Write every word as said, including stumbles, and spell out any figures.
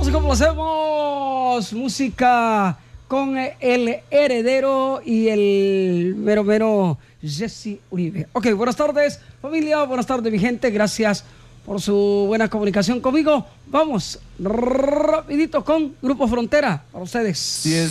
Vamos a complacemos música con el heredero y el mero mero Jesse Uribe. Ok, buenas tardes familia, buenas tardes mi gente, gracias por su buena comunicación conmigo. Vamos rapidito con Grupo Frontera para ustedes.